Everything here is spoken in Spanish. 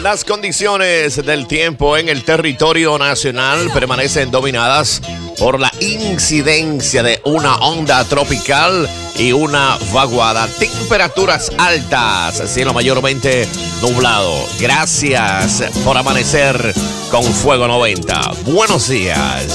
Las condiciones del tiempo en el territorio nacional permanecen dominadas por la incidencia de una onda tropical y una vaguada. Temperaturas altas, cielo mayormente nublado. Gracias por amanecer con Fuego 90. Buenos días.